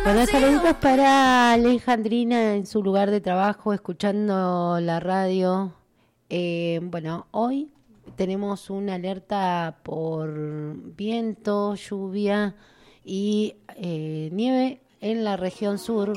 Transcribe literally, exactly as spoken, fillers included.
Bueno, saluditos para Alejandrina en su lugar de trabajo, escuchando la radio. Eh, bueno, hoy tenemos una alerta por viento, lluvia y eh, nieve en la región sur.